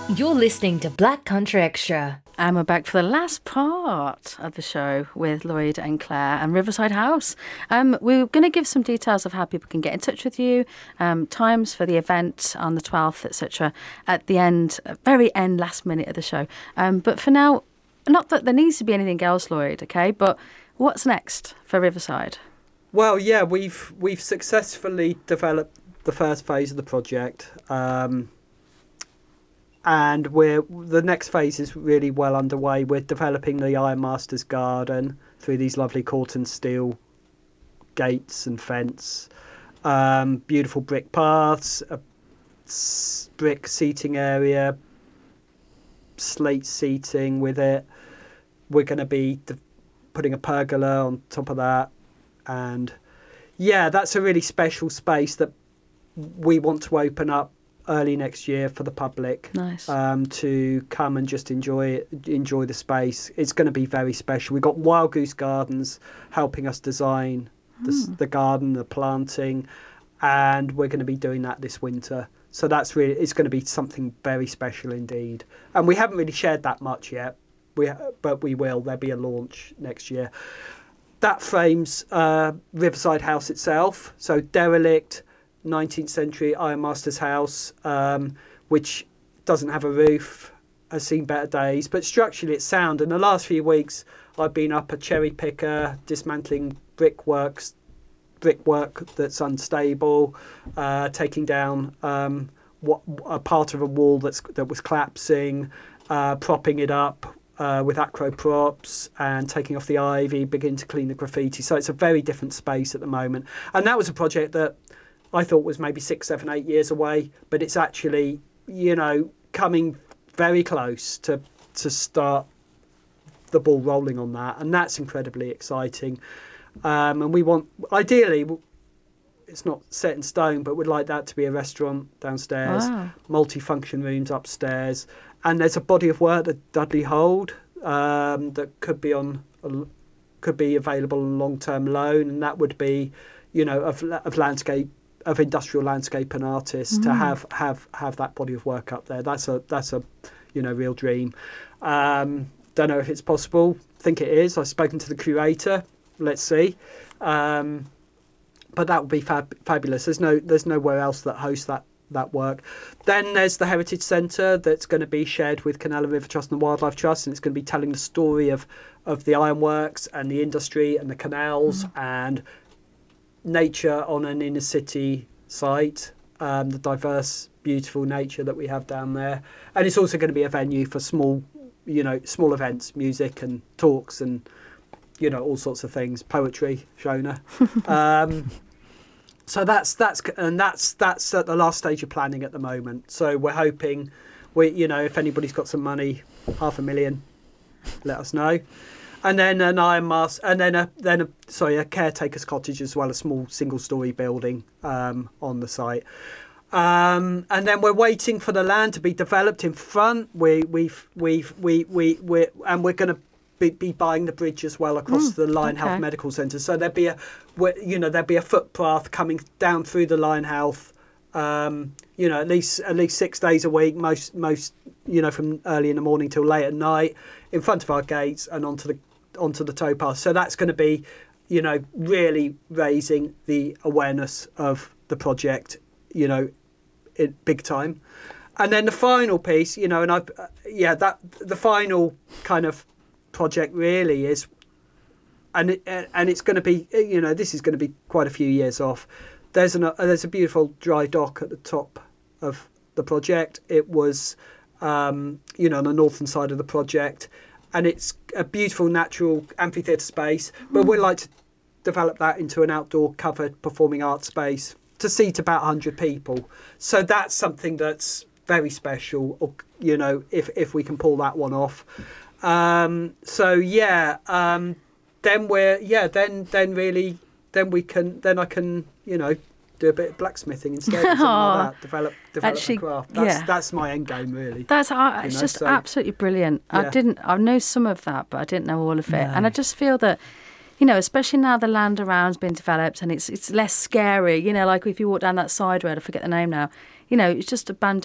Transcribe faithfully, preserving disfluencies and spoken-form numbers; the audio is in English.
You're listening to Black Country Extra. And we're back for the last part of the show with Lloyd and Claire and Riverside House. Um, we're going to give some details of how people can get in touch with you, um, times for the event on the twelfth, et cetera at the end, very end, last minute of the show. Um, but for now, not that there needs to be anything else, Lloyd, okay? But what's next for Riverside? Well, yeah, we've we've successfully developed the first phase of the project. Um, And we're the next phase is really well underway. We're developing the Ironmasters Garden through these lovely Corten steel gates and fence, um, beautiful brick paths, a s- brick seating area, slate seating with it. We're going to be de- putting a pergola on top of that, and yeah, that's a really special space that we want to open up early next year for the public. Nice. Um, to come and just enjoy it, enjoy the space. It's going to be very special. We've got Wild Goose Gardens helping us design the, Mm. the garden, the planting, and we're going to be doing that this winter. So that's really, it's going to be something very special indeed. And we haven't really shared that much yet, we but we will. There'll be a launch next year. That frames uh, Riverside House itself. So derelict, nineteenth century Ironmasters house, um, which doesn't have a roof, has seen better days, but structurally it's sound. In the last few weeks, I've been up a cherry picker, dismantling brickworks, brickwork that's unstable, uh, taking down um, what, a part of a wall that's that was collapsing, uh, propping it up uh, with acro props and taking off the ivy, beginning to clean the graffiti. So it's a very different space at the moment. And that was a project that I thought was maybe six, seven, eight years away, but it's actually, you know, coming very close to to start the ball rolling on that, and that's incredibly exciting. Um, and we want, ideally, it's not set in stone, but we'd like that to be a restaurant downstairs, Wow. multi-function rooms upstairs, and there's a body of work that Dudley Hold um, that could be on, could be available on long-term loan, and that would be, you know, of of landscape. Of industrial landscape and artists Mm. to have, have have that body of work up there. That's a that's a you know real dream. Um, don't know if it's possible. Think it is. I've spoken to the curator. Let's see. Um, but that would be fab- fabulous. There's no there's nowhere else that hosts that that work. Then there's the Heritage Centre that's going to be shared with Canal and River Trust and the Wildlife Trust, and it's going to be telling the story of of the ironworks and the industry and the canals mm. and nature on an inner city site, um, the diverse, beautiful nature that we have down there. And it's also going to be a venue for small, you know, small events, music and talks and, you know, all sorts of things, poetry, Shona. um, so that's, that's, and that's, that's at the last stage of planning at the moment. So we're hoping, we, you know, if anybody's got some money, half a million, let us know. And then an iron mask, and then a then a sorry a caretaker's cottage as well, a small single story building um, on the site. Um, and then we're waiting for the land to be developed in front. We we've we've we we we and we're going to be, be buying the bridge as well across mm, the Lion okay. Health Medical Centre. So there'd be a you know there'd be a footpath coming down through the Lion Health. Um, you know, at least at least six days a week, most most you know from early in the morning till late at night, in front of our gates and onto the onto the towpath. So that's going to be, you know, really raising the awareness of the project, you know, in big time. And then the final piece, you know, and I've uh, yeah, that the final kind of project really is, and it, and it's going to be, you know, this is going to be quite a few years off. There's an uh, there's a beautiful dry dock at the top of the project. It was, um, you know, on the northern side of the project. And it's a beautiful natural amphitheatre space, but mm. we'd like to develop that into an outdoor covered performing arts space to seat about one hundred people. So that's something that's very special, or, you know, if, if we can pull that one off. Um, so, yeah, um, then we're, yeah, then then really, then we can, then I can, you know, do a bit of blacksmithing instead, or something like that. Develop, develop Actually, the craft. That's yeah. that's my end game, really. That's uh, it's know, just so, absolutely brilliant. Yeah. I didn't, I know some of that, but I didn't know all of it. No. And I just feel that, you know, especially now the land around's been developed and it's it's less scary. You know, like if you walk down that side road, I forget the name now. You know, it's just abandoned